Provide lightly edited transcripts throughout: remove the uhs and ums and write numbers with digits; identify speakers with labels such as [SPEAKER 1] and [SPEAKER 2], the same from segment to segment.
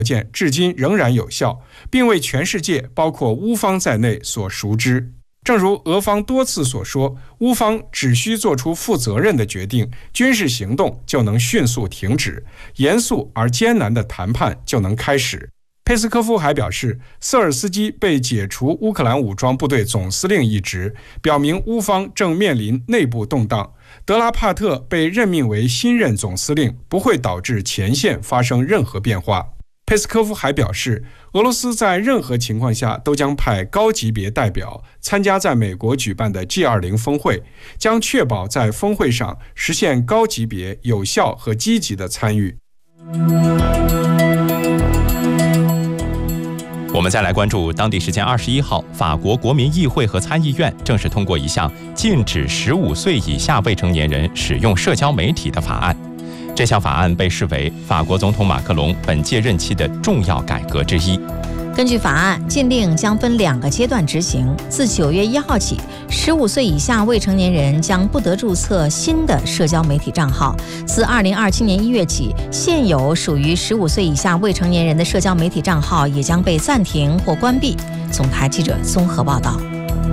[SPEAKER 1] 件至今仍然有效，并为全世界包括乌方在内所熟知。正如俄方多次所说，乌方只需做出负责任的决定，军事行动就能迅速停止，严肃而艰难的谈判就能开始。佩斯科夫还表示，瑟尔斯基被解除乌克兰武装部队总司令一职，表明乌方正面临内部动荡。德拉帕特被任命为新任总司令，不会导致前线发生任何变化。佩斯科夫还表示，俄罗斯在任何情况下都将派高级别代表参加在美国举办的 G20 峰会，将确保在峰会上实现高级别、有效和积极的参与。
[SPEAKER 2] 我们再来关注当地时间21号，法国国民议会和参议院正式通过一项禁止15岁以下未成年人使用社交媒体的法案。这项法案被视为法国总统马克龙本届任期的重要改革之一。
[SPEAKER 3] 根据法案，禁令将分2个阶段执行。自9月1号起，15岁以下未成年人将不得注册新的社交媒体账号。自2027年1月起，现有属于15岁以下未成年人的社交媒体账号也将被暂停或关闭。总台记者综合报道。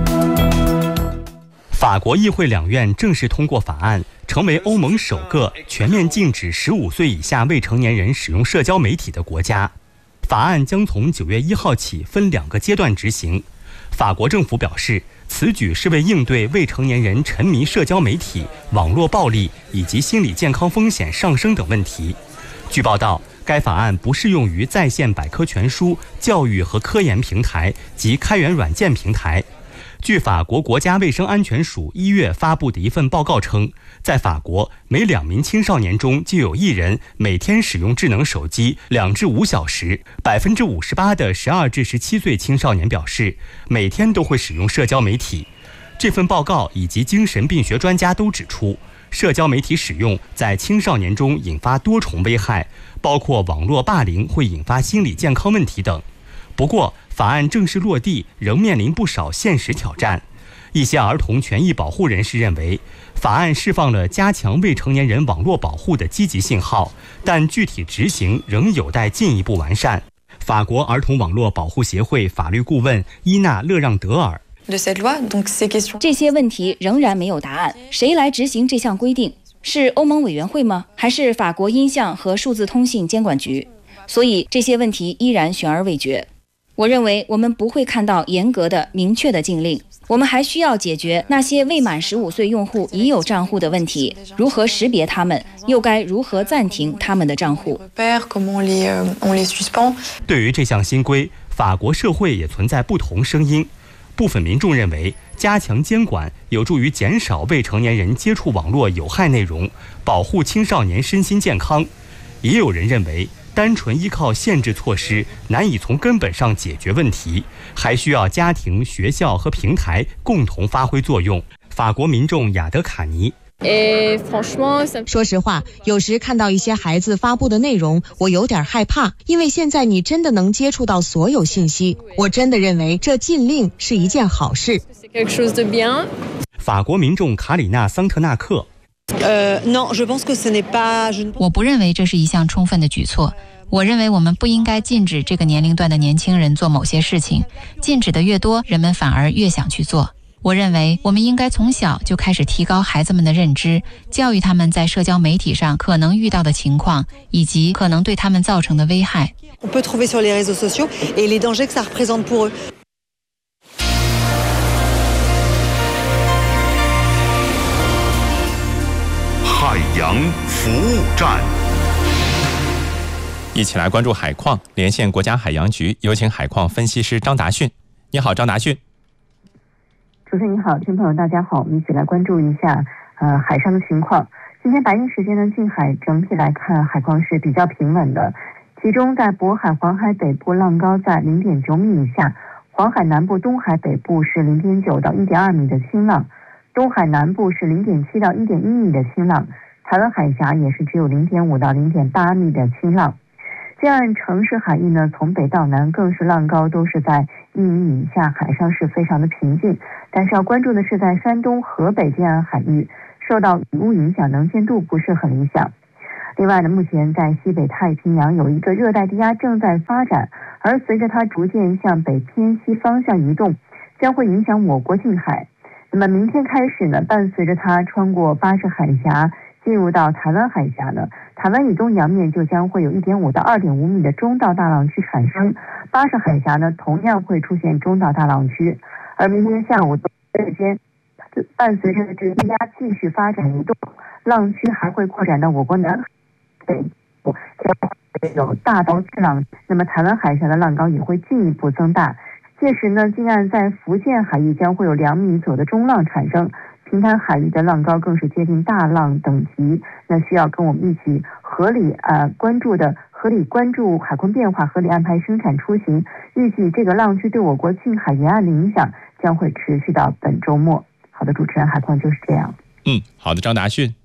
[SPEAKER 4] 法国议会2院正式通过法案，成为欧盟首个全面禁止15岁以下未成年人使用社交媒体的国家。法案将从9月1号起分2个阶段执行。法国政府表示，此举是为应对未成年人沉迷社交媒体、网络暴力以及心理健康风险上升等问题。据报道，该法案不适用于在线百科全书、教育和科研平台及开源软件平台。据法国国家卫生安全署1月发布的一份报告称，在法国每2名青少年中就有1人每天使用智能手机2至5小时。58%的12至17岁青少年表示，每天都会使用社交媒体。这份报告以及精神病学专家都指出，社交媒体使用在青少年中引发多重危害，包括网络霸凌会引发心理健康问题等。不过，法案正式落地仍面临不少现实挑战。一些儿童权益保护人士认为，法案释放了加强未成年人网络保护的积极信号，但具体执行仍有待进一步完善。法国儿童网络保护协会法律顾问伊娜·勒让德尔：
[SPEAKER 5] 这些问题仍然没有答案。谁来执行这项规定？是欧盟委员会吗？还是法国音像和数字通信监管局？所以这些问题依然悬而未决。我认为我们不会看到严格的、明确的禁令，我们还需要解决那些未满15岁用户已有账户的问题，如何识别他们，又该如何暂停他们的账户。
[SPEAKER 4] 对于这项新规，法国社会也存在不同声音。部分民众认为，加强监管有助于减少未成年人接触网络有害内容，保护青少年身心健康。也有人认为，单纯依靠限制措施难以从根本上解决问题，还需要家庭、学校和平台共同发挥作用。法国民众亚德卡尼：
[SPEAKER 6] 说实话，有时看到一些孩子发布的内容，我有点害怕，因为现在你真的能接触到所有信息。我真的认为这禁令是一件好事。
[SPEAKER 4] 法国民众卡里纳·桑特纳克：
[SPEAKER 7] 我不认为这是一项充分的举措。我认为我们不应该禁止这个年龄段的年轻人做某些事情，禁止的越多，人们反而越想去做。我认为我们应该从小就开始提高孩子们的认知，教育他们在社交媒体上可能遇到的情况，以及可能对他们造成的危害。
[SPEAKER 8] 海洋服务站，
[SPEAKER 2] 一起来关注海况，连线国家海洋局，有请海况分析师张达训。你好，张达训。
[SPEAKER 9] 主持人你好，听众朋友大家好，我们一起来关注一下海上的情况。今天白天时间呢，近海整体来看海况是比较平稳的，其中在渤海、黄海北部浪高在 0.9 米以下，黄海南部、东海北部是 0.9 到 1.2 米的清浪，东海南部是 0.7 到 1.1 米的清浪，台湾海峡也是只有 0.5 到 0.8 米的清浪。这样城市海域呢，从北到南更是浪高都是在1米以下，海上是非常的平静。但是要关注的是，在山东、河北这样海域受到雨雾影响，能见度不是很理想。 另外呢，目前在西北太平洋有一个热带低压正在发展，而随着它逐渐向北偏西方向移动，将会影响我国近海。那么明天开始呢，伴随着它穿过巴士海峡进入到台湾海峡呢，台湾以东洋面就将会有 1.5 到 2.5 米的中到大浪区产生，巴士海峡呢同样会出现中到大浪区。而明天下午时间，伴随着这个低压继续发展移动，浪区还会扩展到我国南北部，将会有大到巨浪，那么台湾海峡的浪高也会进一步增大。届时呢，近岸在福建海域将会有2米左右的中浪产生，平潭海域的浪高更是接近大浪等级，那需要跟我们一起合理关注海况变化，合理安排生产出行。预计这个浪区对我国近海沿岸的影响将会持续到本周末。好的，主持人，海况就是这样。
[SPEAKER 2] 好的，张达迅。